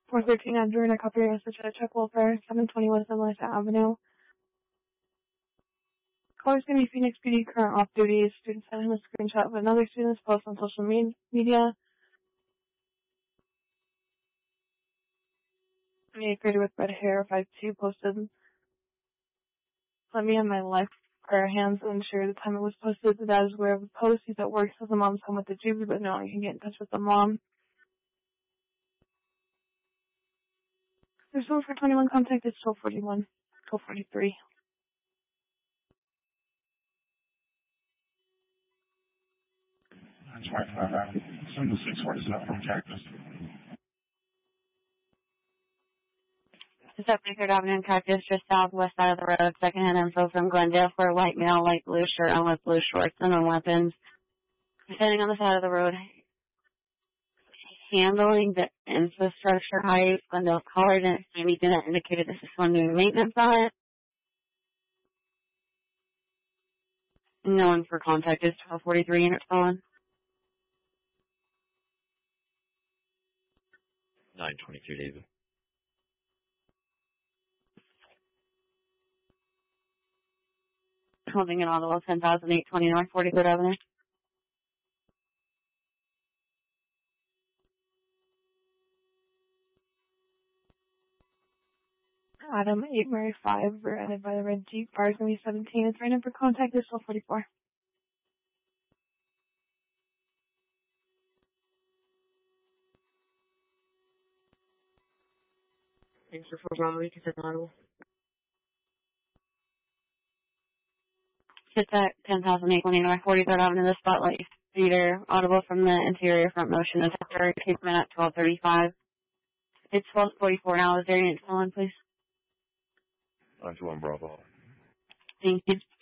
413 Andrew, a copy of Chuck Wolfer, 720 West Melissa Avenue. Caller's going to be Phoenix PD, current off duty. Student sending a screenshot of another student's post on social media. Me created with red hair, 5'2", posted. Let me have my life prayer hands and ensure the time it was posted. The dad is aware of the post. He's at work, says the mom's home with the juvie, but no one can get in touch with the mom. There's someone for 21 contact. It's 1241, 1243. That's right. Send the 647 from Cactus. It's up 3rd Avenue and Cactus, just southwest side of the road. Secondhand info from Glendale for a white male, light blue shirt on with blue shorts and on weapons. Standing on the side of the road, handling the infrastructure height. Glendale's caller didn't say anything that indicated this is someone doing maintenance on it. No one for contact is 1243 unit phone. 922, David. Holding an auto 10,820 North 43rd Avenue. Adam 8 Mary 5, rear-ended by the red Jeep. Bar's going to be 17. It's right in for contact. It's 1244. Thanks for Bravo, you said audible. It's at 10,820 North 43rd Avenue, the Spotlight Theater. Audible from the interior front motion is after treatment at 1235. It's 1244 now. Is there any calling, please? 91 Bravo. Thank you.